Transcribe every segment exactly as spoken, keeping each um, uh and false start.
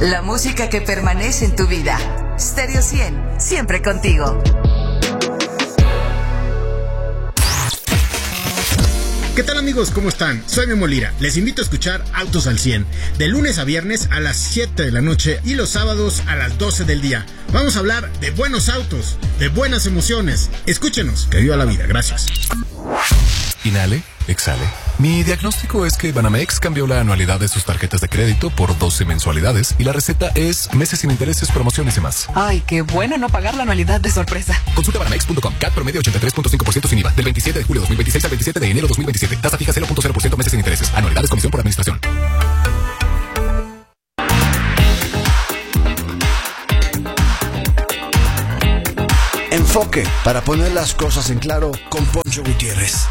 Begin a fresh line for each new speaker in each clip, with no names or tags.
La música que permanece en tu vida. Stereo cien, siempre contigo.
¿Qué tal, amigos? ¿Cómo están? Soy Memo Lira. Les invito a escuchar Autos al cien, de lunes a viernes a las siete de la noche y los sábados a las doce del día. Vamos a hablar de buenos autos, de buenas emociones. Escúchenos, que viva la vida. Gracias.
Inhale, exhale. Mi diagnóstico es que Banamex cambió la anualidad de sus tarjetas de crédito por doce mensualidades y la receta es meses sin intereses, promociones y más.
Ay, qué bueno no pagar la anualidad de sorpresa.
Consulta banamex punto com. C A T promedio ochenta y tres punto cinco por ciento sin I V A. Del veintisiete de julio de dos mil veintiséis al veintisiete de enero de dos mil veintisiete. Tasa fija cero punto cero por ciento meses sin intereses. Anualidades comisión por administración.
Enfoque, para poner las cosas en claro, con Poncho Gutiérrez.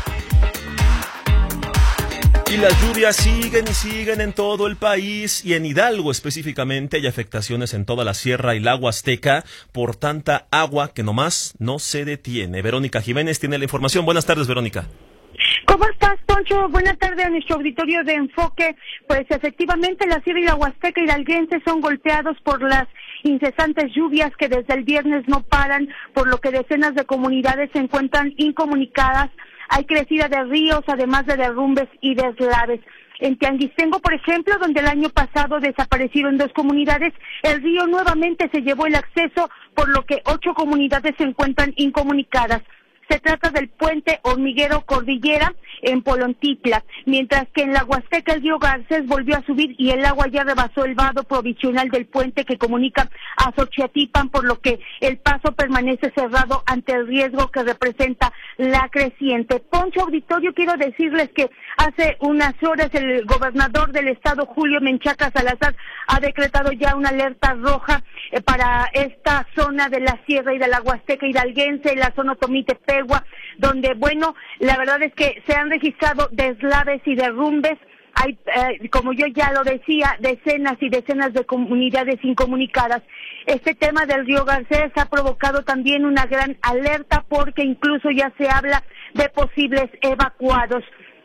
Y las lluvias siguen y siguen en todo el país y en Hidalgo específicamente hay afectaciones en toda la sierra y la Huasteca por tanta agua que nomás no se detiene. Verónica Jiménez tiene la información. Buenas tardes, Verónica.
¿Cómo estás, Poncho? Buenas tardes a nuestro auditorio de Enfoque. Pues efectivamente la sierra y la Huasteca hidalguense son golpeados por las incesantes lluvias que desde el viernes no paran, por lo que decenas de comunidades se encuentran incomunicadas. Hay crecida de ríos, además de derrumbes y deslaves. En Tianguistengo, por ejemplo, donde el año pasado desaparecieron dos comunidades, el río nuevamente se llevó el acceso, por lo que ocho comunidades se encuentran incomunicadas. Se trata del puente Hormiguero Cordillera en Polontitla, mientras que en la Huasteca el río Garcés volvió a subir y el agua ya rebasó el vado provisional del puente que comunica a Xochiatilpan, por lo que el paso permanece cerrado ante el riesgo que representa la creciente. Poncho Auditorio, quiero decirles que hace unas horas el gobernador del estado, Julio Menchaca Salazar, ha decretado ya una alerta roja eh, para esta zona de la sierra y de la Huasteca hidalguense, la zona Otomí-Tepehua, donde, bueno, la verdad es que se han registrado deslaves y derrumbes. Hay, eh, como yo ya lo decía, decenas y decenas de comunidades incomunicadas. Este tema del río Garcés ha provocado también una gran alerta porque incluso ya se habla de posibles evacuados.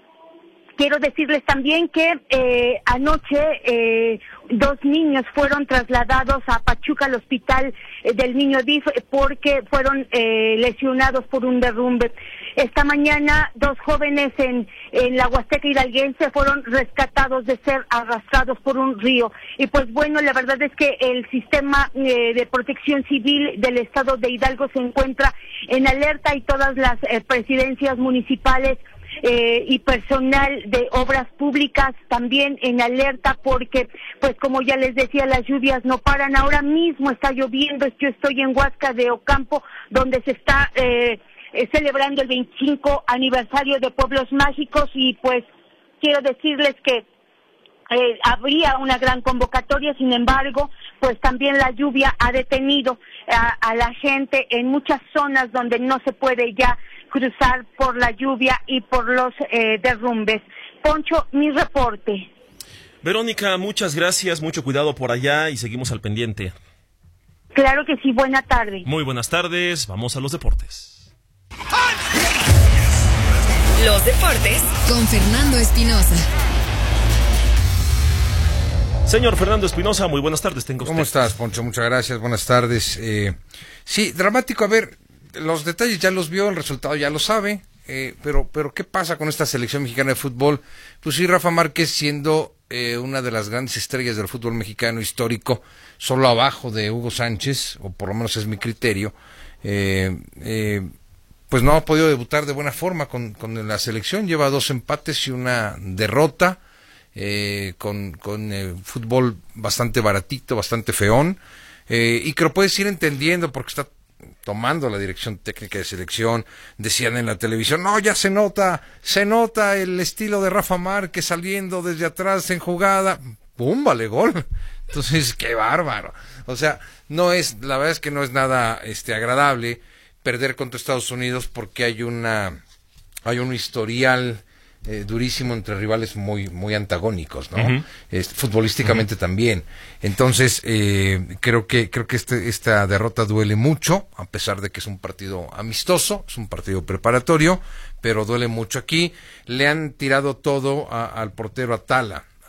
Quiero decirles también que eh, anoche eh, dos niños fueron trasladados a Pachuca, al hospital eh, del niño D I F, porque fueron eh, lesionados por un derrumbe. Esta mañana dos jóvenes en, en la Huasteca hidalguense fueron rescatados de ser arrastrados por un río. Y pues bueno, la verdad es que el sistema eh, de protección civil del estado de Hidalgo se encuentra en alerta y todas las eh, presidencias municipales Eh, y personal de obras públicas también en alerta porque, pues como ya les decía, las lluvias no paran. Ahora mismo está lloviendo. Yo estoy en Huasca de Ocampo, donde se está eh, eh, celebrando el veinticinco aniversario de Pueblos Mágicos y pues quiero decirles que Eh, habría una gran convocatoria, sin embargo, pues también la lluvia ha detenido a, a la gente en muchas zonas donde no se puede ya cruzar por la lluvia y por los eh, derrumbes. Poncho, mi reporte.
Verónica, muchas gracias, mucho cuidado por allá y seguimos al pendiente.
Claro que sí, buena tarde.
Muy buenas tardes, vamos a los deportes.
Los deportes con Fernando Espinosa.
Señor Fernando Espinosa, muy buenas tardes. Tengo
¿Cómo
usted.
estás, Poncho? Muchas gracias, buenas tardes. Eh, sí, dramático, a ver, los detalles ya los vio, el resultado ya lo sabe, eh, pero pero ¿qué pasa con esta selección mexicana de fútbol? Pues sí, Rafa Márquez siendo eh, una de las grandes estrellas del fútbol mexicano histórico, solo abajo de Hugo Sánchez, o por lo menos es mi criterio, eh, eh, pues no ha podido debutar de buena forma con, con la selección, lleva dos empates y una derrota. Eh, con, con eh, fútbol bastante baratito, bastante feón, eh, y que lo puedes ir entendiendo porque está tomando la dirección técnica de selección. Decían en la televisión, no, ya se nota, se nota el estilo de Rafa Márquez saliendo desde atrás en jugada, ¡pum! Vale gol. Entonces, qué bárbaro. O sea, no es, la verdad es que no es nada este agradable perder contra Estados Unidos porque hay una, hay un historial Eh, durísimo entre rivales muy muy antagónicos, ¿no? Uh-huh. Es, futbolísticamente uh-huh. también. Entonces, eh, creo que creo que este, esta derrota duele mucho, a pesar de que es un partido amistoso, es un partido preparatorio, pero duele mucho aquí. Le han tirado todo a, al portero Atala.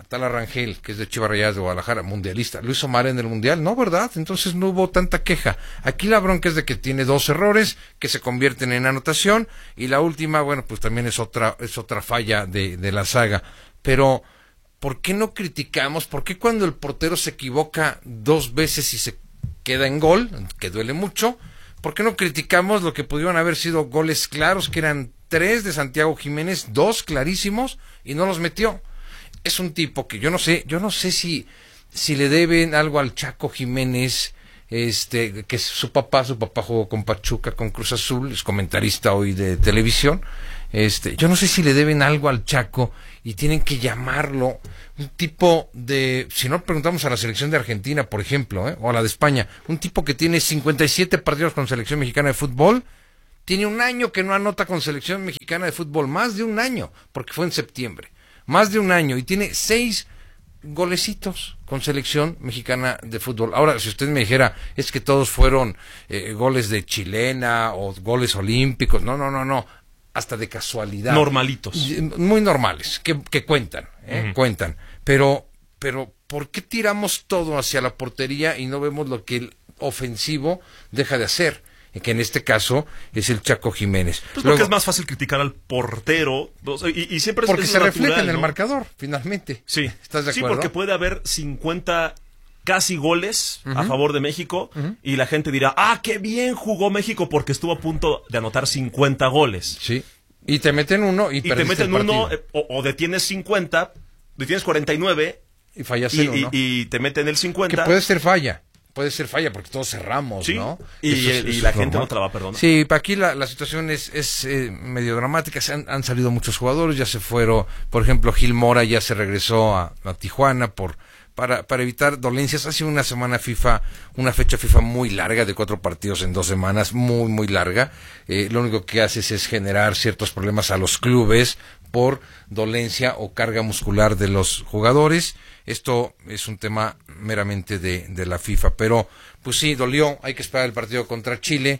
Atala Rangel, que es de Chivas Rayadas de Guadalajara, mundialista, lo hizo mal en el mundial, no, ¿verdad? Entonces no hubo tanta queja. Aquí la bronca es de que tiene dos errores que se convierten en anotación, y la última, bueno, pues también es otra, es otra falla de, de la saga. Pero, ¿por qué no criticamos? ¿Por qué cuando el portero se equivoca dos veces y se queda en gol, que duele mucho, por qué no criticamos lo que pudieron haber sido goles claros, que eran tres de Santiago Jiménez, dos clarísimos, y no los metió? Es un tipo que yo no sé, yo no sé si, si le deben algo al Chaco Jiménez, este, que es su papá, su papá jugó con Pachuca, con Cruz Azul, es comentarista hoy de televisión, este, yo no sé si le deben algo al Chaco y tienen que llamarlo un tipo de, si no preguntamos a la selección de Argentina, por ejemplo, ¿eh? o a la de España, un tipo que tiene cincuenta y siete partidos con selección mexicana de fútbol, tiene un año que no anota con selección mexicana de fútbol, más de un año, porque fue en septiembre. Más de un año, y tiene seis golecitos con selección mexicana de fútbol. Ahora, si usted me dijera, es que todos fueron eh, goles de chilena o goles olímpicos, no, no, no, no, hasta de casualidad.
Normalitos.
Muy normales, que, que cuentan, ¿eh? Uh-huh. Cuentan. Pero, pero, ¿por qué tiramos todo hacia la portería y no vemos lo que el ofensivo deja de hacer? Que en este caso es el Chaco Jiménez.
Pues porque Luego, es más fácil criticar al portero, y, y siempre es,
porque
es
se
natural,
refleja en
¿no?
el marcador, finalmente.
Sí.
¿Estás de acuerdo?
Sí, porque puede haber cincuenta casi goles uh-huh. a favor de México, uh-huh. y la gente dirá, ah, qué bien jugó México porque estuvo a punto de anotar cincuenta goles.
Sí. Y te meten uno y,
y te meten uno, eh, o, o detienes cincuenta, detienes cuarenta y nueve
y fallas
y,
en uno.
Y, y te meten el cincuenta.
Que puede ser falla. Puede ser falla porque todos cerramos,
sí,
¿no?
Y, y,
es,
y
es
la
normal.
gente no te la va a perdonar.
Sí, aquí la, la situación es, es eh, medio dramática. Se han, han salido muchos jugadores, ya se fueron. Por ejemplo, Gil Mora ya se regresó a, a Tijuana por para, para evitar dolencias. Ha sido una semana FIFA, una fecha FIFA muy larga, de cuatro partidos en dos semanas, muy, muy larga. Eh, lo único que haces es generar ciertos problemas a los clubes por dolencia o carga muscular de los jugadores. Esto es un tema meramente de, de la FIFA, pero pues sí, dolió, hay que esperar el partido contra Chile,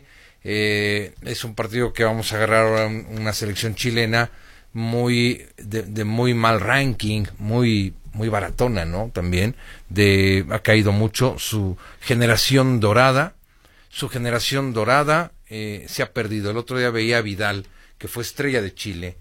eh, es un partido que vamos a agarrar ahora una selección chilena muy de, de muy mal ranking, muy muy baratona, ¿no? También de ha caído mucho su generación dorada, su generación dorada eh, se ha perdido. El otro día veía a Vidal, que fue estrella de Chile,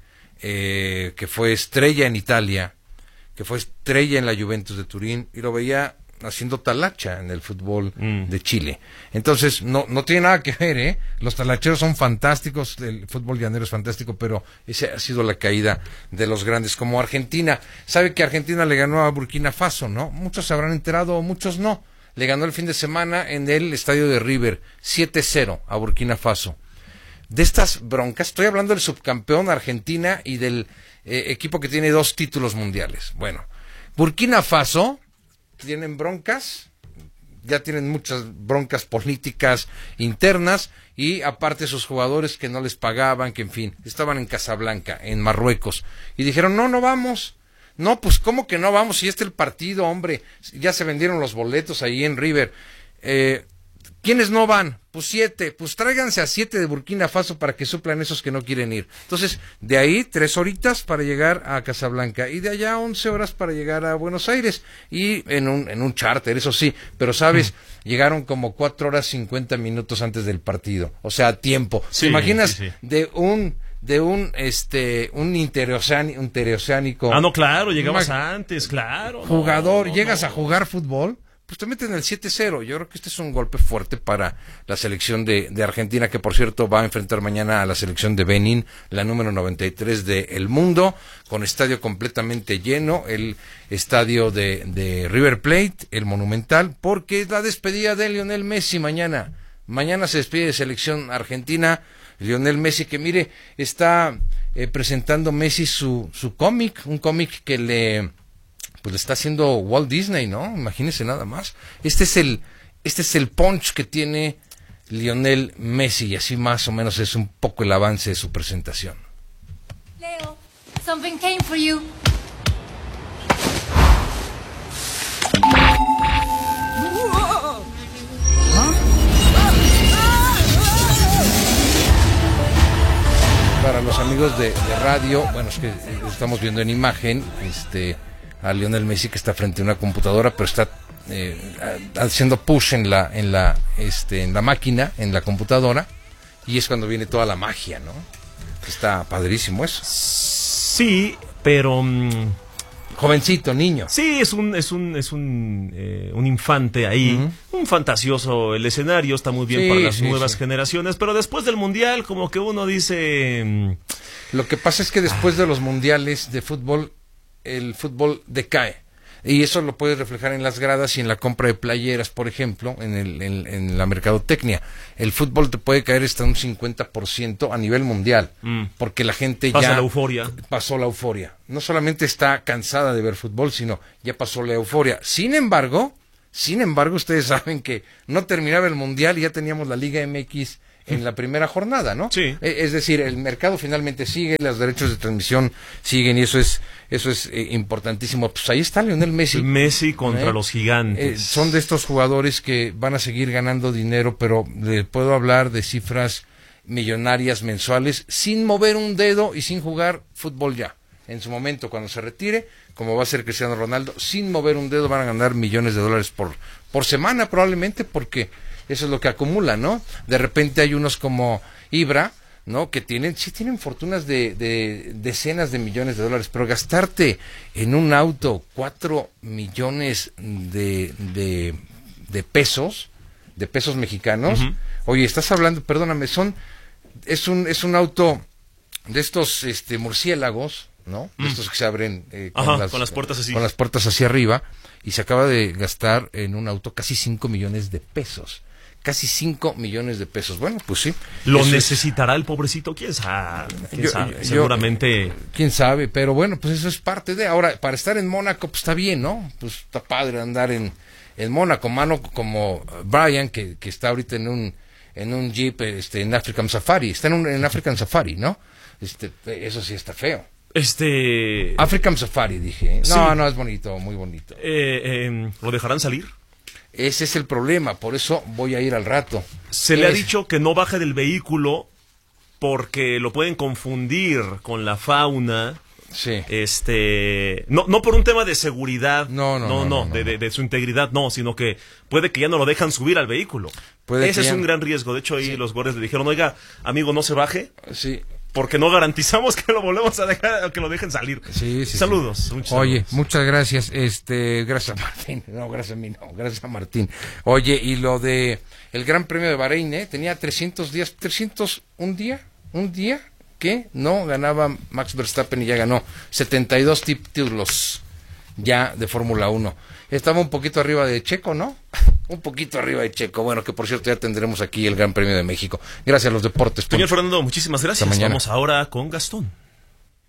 eh, que fue estrella en Italia, que fue estrella en la Juventus de Turín, y lo veía haciendo talacha en el fútbol mm. de Chile. Entonces, no no tiene nada que ver, ¿eh? Los talacheros son fantásticos, el fútbol llanero es fantástico, pero esa ha sido la caída de los grandes, como Argentina. Sabe que Argentina le ganó a Burkina Faso, ¿no? Muchos se habrán enterado, muchos no. Le ganó el fin de semana en el estadio de River, siete cero a Burkina Faso. De estas broncas, estoy hablando del subcampeón Argentina y del eh, equipo que tiene dos títulos mundiales. Bueno, Burkina Faso tienen broncas, ya tienen muchas broncas políticas internas, y aparte sus jugadores que no les pagaban, que en fin, estaban en Casablanca, en Marruecos, y dijeron, no, no vamos. No, pues ¿cómo que no vamos? Si este es el partido, hombre, ya se vendieron los boletos ahí en River. Eh, ¿Quiénes no van? Pues siete, pues tráiganse a siete de Burkina Faso para que suplan esos que no quieren ir. Entonces, de ahí tres horitas para llegar a Casablanca, y de allá once horas para llegar a Buenos Aires, y en un, en un charter, eso sí, pero sabes, mm. llegaron como cuatro horas cincuenta minutos antes del partido, o sea, a tiempo.
Sí,
¿Te imaginas
sí, sí.
de un de un este un interoceánico, un interoceánico?
Ah, no, claro, llegamos antes, claro.
Jugador,
no, no,
llegas
no.
a jugar fútbol, pues te meten el siete cero. Yo creo que este es un golpe fuerte para la selección de, de Argentina, que por cierto va a enfrentar mañana a la selección de Benín, la número noventa y tres del mundo, con estadio completamente lleno, el estadio de, de River Plate, el Monumental, porque es la despedida de Lionel Messi mañana. Mañana se despide de selección argentina Lionel Messi, que mire, está eh, presentando Messi su, su cómic, un cómic que le... pues le está haciendo Walt Disney, ¿no? Imagínese nada más. Este es el, este es el punch que tiene Lionel Messi, y así más o menos es un poco el avance de su presentación.
Leo, something came for you.
Para los amigos de, de radio, bueno, es que estamos viendo en imagen, este... a Lionel Messi, que está frente a una computadora, pero está eh, haciendo push en la, en la, este, en la máquina, en la computadora, y es cuando viene toda la magia, ¿no? Está padrísimo eso.
Sí, pero um,
jovencito, niño.
Sí, es un es un es un eh, un infante ahí, uh-huh. un fantasioso el escenario, está muy bien sí, para las sí, nuevas sí. generaciones, pero después del mundial como que uno dice um,
lo que pasa es que después ah. de los mundiales de fútbol el fútbol decae. Y eso lo puedes reflejar en las gradas y en la compra de playeras, por ejemplo, en, el, en, en la mercadotecnia. El fútbol te puede caer hasta un cincuenta por ciento a nivel mundial, mm. porque la gente
Pasa
ya...
la euforia.
Pasó la euforia. No solamente está cansada de ver fútbol, sino ya pasó la euforia. Sin embargo, sin embargo, ustedes saben que no terminaba el mundial y ya teníamos la Liga M X en la primera jornada, ¿no?
Sí.
Es decir, el mercado finalmente sigue, los derechos de transmisión siguen y eso es eso es eh, importantísimo. Pues ahí está Lionel Messi.
Messi contra ¿eh? los gigantes.
Eh, son de estos jugadores que van a seguir ganando dinero, pero le puedo hablar de cifras millonarias mensuales sin mover un dedo y sin jugar fútbol ya. En su momento, cuando se retire, como va a ser Cristiano Ronaldo, sin mover un dedo van a ganar millones de dólares por, por semana probablemente, porque eso es lo que acumula, ¿no? De repente hay unos como Ibra, ¿no? Que tienen, sí tienen fortunas de, de decenas de millones de dólares, pero gastarte en un auto cuatro millones de, de, de pesos, de pesos mexicanos, uh-huh. Oye, estás hablando, perdóname, son, es un, es un auto de estos, este, murciélagos, ¿no? De mm. estos que se abren eh, con,
Ajá,
las,
con las puertas así.
Con las puertas hacia arriba, y se acaba de gastar en un auto casi cinco millones de pesos. Casi cinco millones de pesos. Bueno, pues sí.
¿Lo necesitará es... el pobrecito? ¿Quién sabe? ¿Quién yo, sabe? Yo, Seguramente.
¿Quién sabe? Pero bueno, pues eso es parte de... Ahora, para estar en Mónaco, pues está bien, ¿no? Pues está padre andar en, en Mónaco. Mano como Brian, que, que está ahorita en un en un Jeep este, en African Safari. Está en, un, en African Safari, ¿no? Este, eso sí está feo.
Este...
African Safari, dije. No, sí. no, es bonito, muy bonito.
Eh, eh, ¿Lo dejarán salir?
Ese es el problema, por eso voy a ir al rato.
Se es... le ha dicho que no baje del vehículo porque lo pueden confundir con la fauna.
Sí.
Este, no, no por un tema de seguridad,
no, no,
no, no, no, no, de, de, de su integridad, no, sino que puede que ya no lo dejan subir al vehículo. Puede Ese es ya... un gran riesgo. De hecho, ahí sí. los guardias le dijeron, oiga, amigo, no se baje.
Sí.
Porque no garantizamos que lo volvemos a dejar, que lo dejen salir.
Sí, sí,
saludos.
Sí.
Muchos
Oye,
saludos.
muchas gracias. Este, gracias a Martín. No, gracias a mí, no, gracias a Martín. Oye, y lo de el Gran Premio de Bahrein, ¿eh? Tenía trescientos días, trescientos un día, un día que no ganaba Max Verstappen y ya ganó setenta y dos títulos ya de Fórmula uno. Estaba un poquito arriba de Checo, ¿no? Un poquito arriba de Checo. Bueno, que por cierto ya tendremos aquí el Gran Premio de México. Gracias a los deportes.
Señor Fernando, muchísimas gracias. Vamos ahora con Gastón.